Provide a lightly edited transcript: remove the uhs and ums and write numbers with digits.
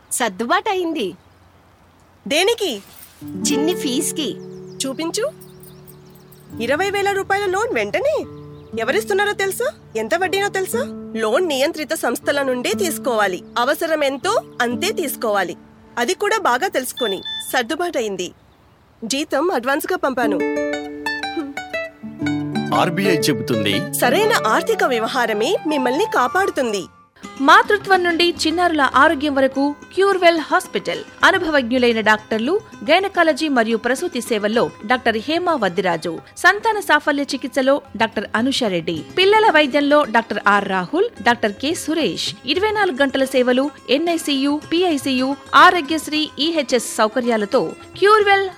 సర్దుబాటు అయింది. దేనికి? చిన్ని ఫీజుకి. చూపించు. 20,000 రూపాయల లోన్ వెంటనే ఎవరిస్తున్నారో తెలుసా? ఎంత వడ్డీనో తెలుసా? లోన్ నియంత్రిత సంస్థల నుండే తీసుకోవాలి. అవసరం ఎంతో అంతే తీసుకోవాలి. అది కూడా బాగా తెలుసుకొని. సర్దుబాటయింది. జీతం అడ్వాన్స్ గా పంపాను. ఆర్బీఐ చెబుతుంది, సరైన ఆర్థిక వ్యవహారమే మిమ్మల్ని కాపాడుతుంది. మాతృత్వం నుండి చిన్నారుల ఆరోగ్యం వరకు క్యూర్వెల్ హాస్పిటల్. అనుభవజ్ఞులైన డాక్టర్లు, గైనకాలజీ మరియు ప్రసూతి సేవల్లో డాక్టర్ హేమా వద్దిరాజు, సంతాన సాఫల్య చికిత్సలో డాక్టర్ అనుషారెడ్డి, పిల్లల వైద్యంలో doctor are Rahul, doctor K Suresh. 24 గంటల సేవలు, ఎన్ఐసియు, పిఐసియు, ఆరోగ్యశ్రీ, ఈహెచ్ఎస్ సౌకర్యాలతో క్యూర్వెల్